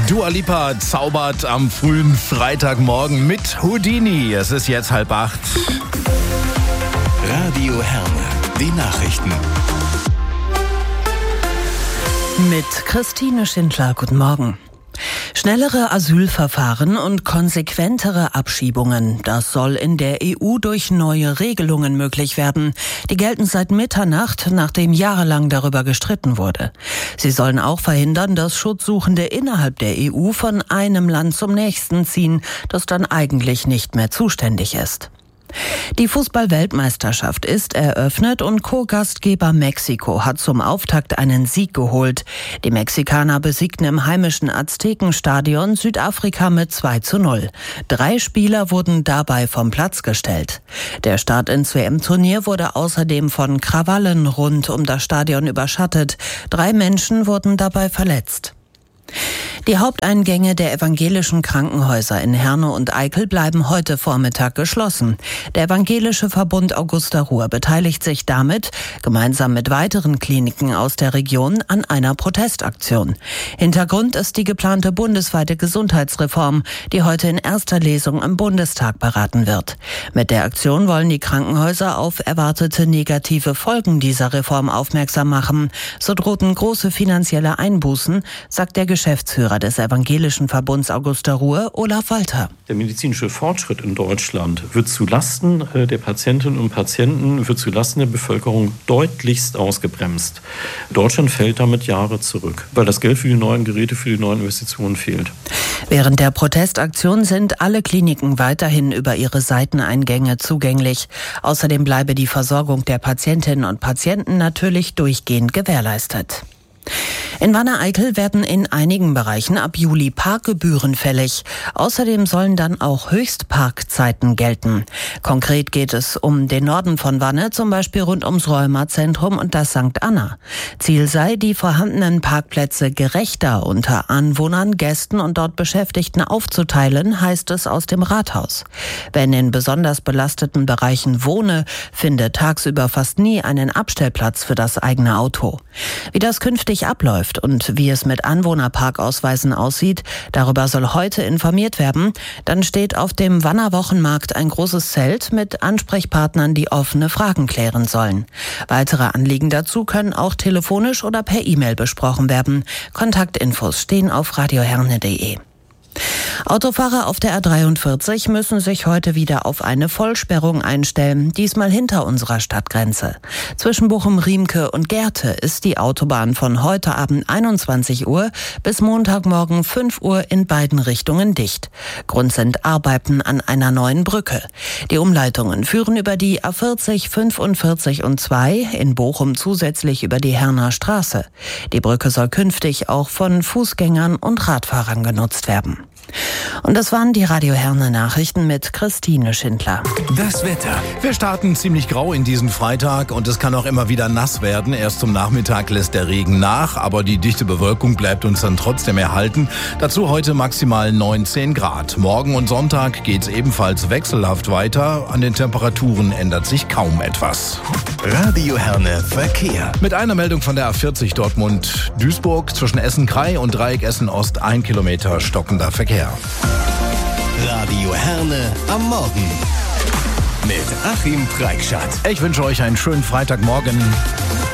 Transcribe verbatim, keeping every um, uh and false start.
Dua Lipa zaubert am frühen Freitagmorgen mit Houdini. Es ist jetzt halb acht. Radio Herne, die Nachrichten. Mit Christine Schindler, guten Morgen. Schnellere Asylverfahren und konsequentere Abschiebungen. Das soll in der E U durch neue Regelungen möglich werden. Die gelten seit Mitternacht, nachdem jahrelang darüber gestritten wurde. Sie sollen auch verhindern, dass Schutzsuchende innerhalb der E U von einem Land zum nächsten ziehen, das dann eigentlich nicht mehr zuständig ist. Die Fußball-Weltmeisterschaft ist eröffnet und Co-Gastgeber Mexiko hat zum Auftakt einen Sieg geholt. Die Mexikaner besiegten im heimischen Aztekenstadion Südafrika mit zwei zu null. Drei Spieler wurden dabei vom Platz gestellt. Der Start ins W M-Turnier wurde außerdem von Krawallen rund um das Stadion überschattet. Drei Menschen wurden dabei verletzt. Die Haupteingänge der evangelischen Krankenhäuser in Herne und Eickel bleiben heute Vormittag geschlossen. Der Evangelische Verbund Augusta Ruhr beteiligt sich damit, gemeinsam mit weiteren Kliniken aus der Region, an einer Protestaktion. Hintergrund ist die geplante bundesweite Gesundheitsreform, die heute in erster Lesung im Bundestag beraten wird. Mit der Aktion wollen die Krankenhäuser auf erwartete negative Folgen dieser Reform aufmerksam machen. So drohten große finanzielle Einbußen, sagt der Geschäftsführer des Evangelischen Verbunds Augusta Ruhr, Olaf Walter. Der medizinische Fortschritt in Deutschland wird zulasten der Patientinnen und Patienten, wird zulasten der Bevölkerung deutlichst ausgebremst. Deutschland fällt damit Jahre zurück, weil das Geld für die neuen Geräte, für die neuen Investitionen fehlt. Während der Protestaktion sind alle Kliniken weiterhin über ihre Seiteneingänge zugänglich. Außerdem bleibe die Versorgung der Patientinnen und Patienten natürlich durchgehend gewährleistet. In Wanne-Eickel werden in einigen Bereichen ab Juli Parkgebühren fällig. Außerdem sollen dann auch Höchstparkzeiten gelten. Konkret geht es um den Norden von Wanne, zum Beispiel rund ums Rheumazentrum und das Sankt Anna. Ziel sei, die vorhandenen Parkplätze gerechter unter Anwohnern, Gästen und dort Beschäftigten aufzuteilen, heißt es aus dem Rathaus. Wer in den besonders belasteten Bereichen wohne, finde tagsüber fast nie einen Abstellplatz für das eigene Auto. Wie das künftig abläuft und wie es mit Anwohnerparkausweisen aussieht, darüber soll heute informiert werden. Dann steht auf dem Wanner Wochenmarkt ein großes Zelt mit Ansprechpartnern, die offene Fragen klären sollen. Weitere Anliegen dazu können auch telefonisch oder per E-Mail besprochen werden. Kontaktinfos stehen auf radioherne punkt de. Autofahrer auf der A dreiundvierzig müssen sich heute wieder auf eine Vollsperrung einstellen, diesmal hinter unserer Stadtgrenze. Zwischen Bochum-Riemke und Gerte ist die Autobahn von heute Abend einundzwanzig Uhr bis Montagmorgen fünf Uhr in beiden Richtungen dicht. Grund sind Arbeiten an einer neuen Brücke. Die Umleitungen führen über die A vierzig, fünfundvierzig und zwei, in Bochum zusätzlich über die Herner Straße. Die Brücke soll künftig auch von Fußgängern und Radfahrern genutzt werden. Und das waren die Radio Herne Nachrichten mit Christine Schindler. Das Wetter. Wir starten ziemlich grau in diesen Freitag und es kann auch immer wieder nass werden. Erst zum Nachmittag lässt der Regen nach, aber die dichte Bewölkung bleibt uns dann trotzdem erhalten. Dazu heute maximal neunzehn Grad. Morgen und Sonntag geht's ebenfalls wechselhaft weiter. An den Temperaturen ändert sich kaum etwas. Radio Herne Verkehr. Mit einer Meldung von der A vierzig Dortmund-Duisburg zwischen Essen-Krei und Dreieck Essen-Ost ein Kilometer stockender Verkehr. Radio Herne am Morgen mit Achim Preikschat. Ich wünsche euch einen schönen Freitagmorgen.